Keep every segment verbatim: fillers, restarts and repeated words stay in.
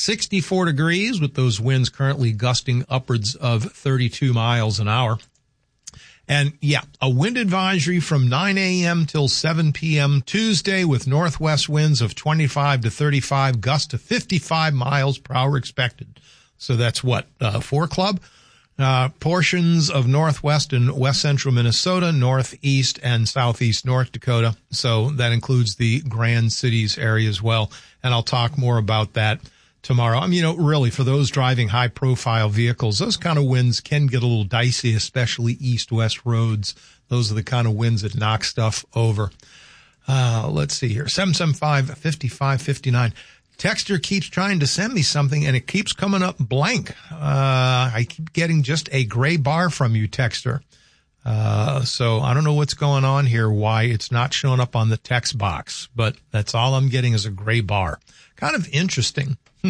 sixty-four degrees with those winds currently gusting upwards of thirty-two miles an hour. And yeah, a wind advisory from nine a.m. till seven p.m. Tuesday with northwest winds of twenty-five to thirty-five, gusts to fifty-five miles per hour expected. So that's what, uh, four club? Uh, portions of northwest and west central Minnesota, northeast and southeast North Dakota. So that includes the Grand Cities area as well. And I'll talk more about that tomorrow. I mean, you know, really, for those driving high profile vehicles, those kind of winds can get a little dicey, especially east-west roads. Those are the kind of winds that knock stuff over. Uh, let's see here. seven seven five, five five five nine. Texter keeps trying to send me something and it keeps coming up blank. Uh, I keep getting just a gray bar from you, Texter. Uh, so I don't know what's going on here, why it's not showing up on the text box, but that's all I'm getting is a gray bar. Kind of interesting. Hmm.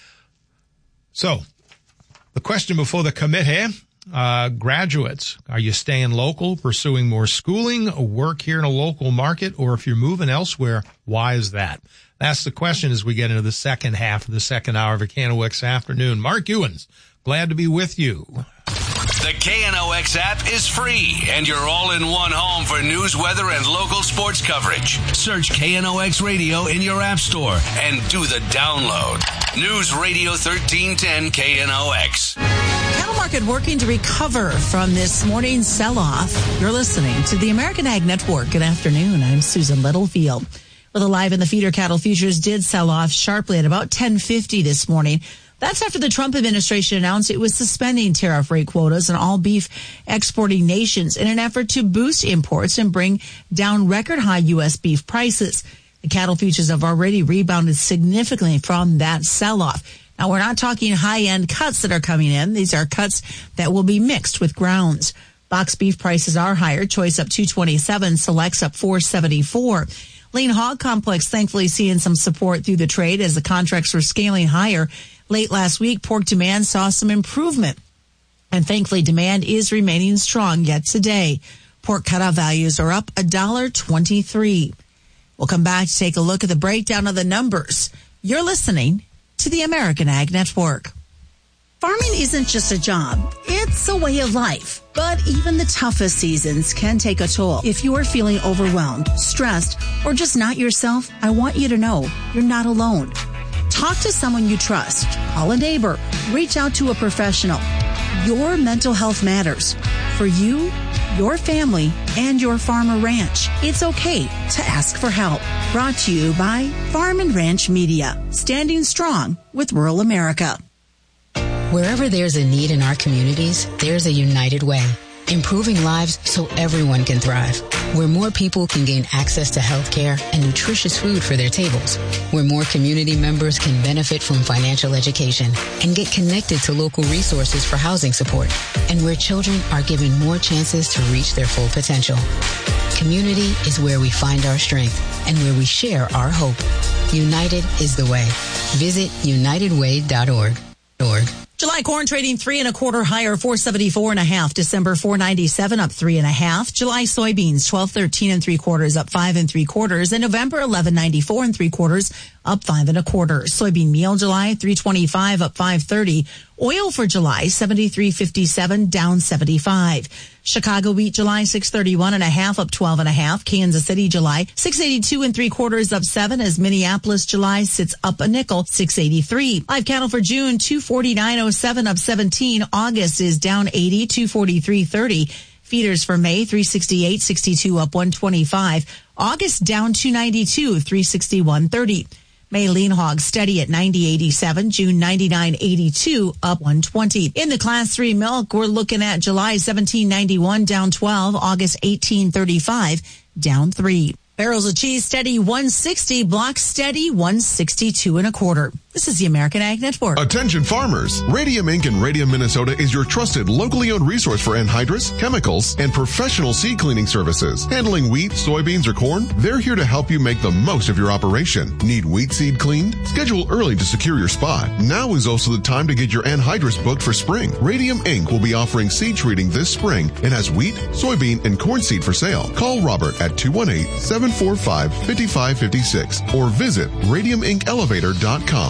So the question before the committee, uh, graduates, are you staying local, pursuing more schooling, work here in a local market, or if you're moving elsewhere, why is that? That's the question as we get into the second half of the second hour of a K N O X Afternoon. Mark Ewens, glad to be with you. The K N O X app is free, and you're all in one home for news, weather, and local sports coverage. Search K N O X Radio in your app store and do the download. News Radio thirteen ten K N O X. Cattle market working to recover from this morning's sell-off. You're listening to the American Ag Network. Good afternoon. I'm Susan Littlefield. Well, the live and the feeder cattle futures did sell off sharply at about ten fifty this morning. That's after the Trump administration announced it was suspending tariff rate quotas on all beef exporting nations in an effort to boost imports and bring down record high U S beef prices. The cattle futures have already rebounded significantly from that sell-off. Now, we're not talking high-end cuts that are coming in. These are cuts that will be mixed with grounds. Box beef prices are higher. Choice up two twenty-seven, selects up four seventy-four. Lean hog complex thankfully seeing some support through the trade as the contracts were scaling higher. Late last week, pork demand saw some improvement. And thankfully, demand is remaining strong yet today. Pork cutout values are up one dollar twenty-three. We'll come back to take a look at the breakdown of the numbers. You're listening to the American Ag Network. Farming isn't just a job, it's a way of life. But even the toughest seasons can take a toll. If you are feeling overwhelmed, stressed, or just not yourself, I want you to know you're not alone. Talk to someone you trust. Call a neighbor. Reach out to a professional. Your mental health matters. For you, your family, and your farm or ranch. It's okay to ask for help. Brought to you by Farm and Ranch Media. Standing strong with rural America. Wherever there's a need in our communities, there's a United Way. Improving lives so everyone can thrive. Where more people can gain access to health care and nutritious food for their tables. Where more community members can benefit from financial education and get connected to local resources for housing support. And where children are given more chances to reach their full potential. Community is where we find our strength and where we share our hope. United is the way. Visit united way dot org. Org. July corn trading three and a quarter higher, four seventy-four and a half. December four ninety-seven, up three and a half. July soybeans twelve thirteen and three quarters, up five and three quarters. And November eleven ninety-four and three quarters, up five and a quarter. Soybean meal July three twenty-five, up five thirty. Oil for July seventy-three fifty-seven, down seventy-five. Chicago wheat July six thirty-one and a half, up twelve and a half. Kansas City July six eighty-two and three quarters, up seven, as Minneapolis July sits up a nickel, six eighty-three. Live cattle for June two forty-nine oh seven, up seventeen. August is down eighty, two forty-three thirty. Feeders for May three sixty-eight sixty-two, up one twenty-five. August down two ninety-two, three sixty-one thirty. May lean hog steady at ninety eighty-seven, June ninety-nine eighty-two, up one twenty. In the class three milk, we're looking at July seventeen ninety-one, down twelve, August eighteen thirty-five, down three. Barrels of cheese steady one sixty, blocks steady one sixty-two and a quarter. This is the American Ag Network. Attention farmers. Radium Incorporated in Radium, Minnesota is your trusted locally owned resource for anhydrous, chemicals, and professional seed cleaning services. Handling wheat, soybeans, or corn, they're here to help you make the most of your operation. Need wheat seed cleaned? Schedule early to secure your spot. Now is also the time to get your anhydrous booked for spring. Radium Incorporated will be offering seed treating this spring and has wheat, soybean, and corn seed for sale. Call Robert at two one eight, seven four five, five five five six or visit radium inc elevator dot com.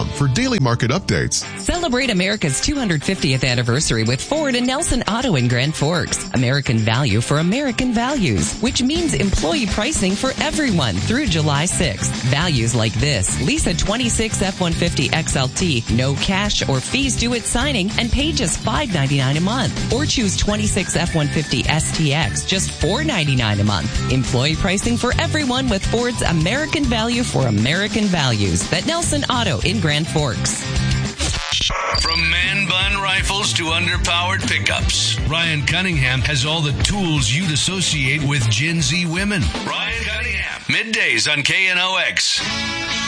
for daily market updates. Celebrate America's two hundred fiftieth anniversary with Ford and Nelson Auto in Grand Forks. American value for American values, which means employee pricing for everyone through July sixth. Values like this: lease a twenty-six F one fifty X L T, no cash or fees due at signing, and pay just five dollars and ninety-nine cents a month. Or choose twenty-six F one fifty S T X, just four dollars and ninety-nine cents a month. Employee pricing for everyone with Ford's American value for American values at Nelson Auto in Grand Forks. From man bun rifles to underpowered pickups, Ryan Cunningham has all the tools you'd associate with Gen Z women. Ryan Cunningham, middays on K N O X.